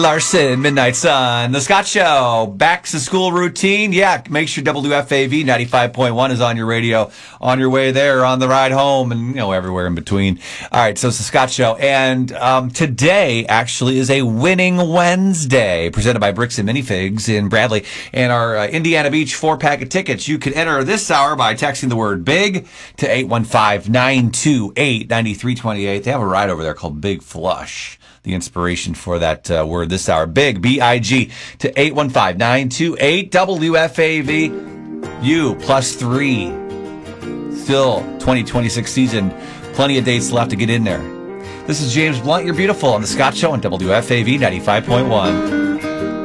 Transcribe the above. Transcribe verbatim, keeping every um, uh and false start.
Larson, Midnight Sun, The Scott Show, back to school routine. Yeah, make sure W F A V ninety-five point one is on your radio on your way there, on the ride home, and, you know, everywhere in between. All right, so it's The Scott Show. And um, today, actually, is a Winning Wednesday, presented by Bricks and Minifigs in Bradley. And our uh, Indiana Beach four-pack of tickets, you can enter this hour by texting the word BIG to eight one five, nine two eight, nine three two eight. They have a ride over there called Big Flush. The inspiration for that uh, word this hour. Big, B I G, to eight one five, nine two eight, W F A V. You, plus three. Still, twenty twenty-six season. Plenty of dates left to get in there. This is James Blunt. You're beautiful on The Scott Show on W F A V ninety-five point one.